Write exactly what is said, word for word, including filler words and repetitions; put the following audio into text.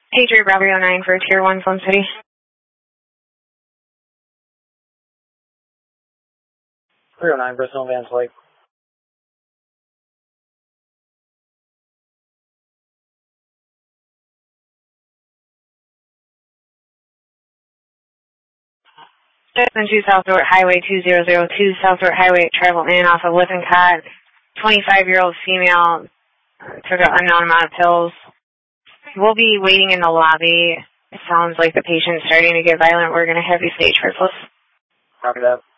Patriot Bravo nine for Tier one Sun City. three oh nine, Bristol Vans Lake. seven two Southport Highway two zero zero two, Southport Highway, travel in off of Lippincott. twenty-five-year-old female took an unknown amount of pills. We'll be waiting in the lobby. It sounds like the patient's starting to get violent. We're going to have you stage first. Copy that.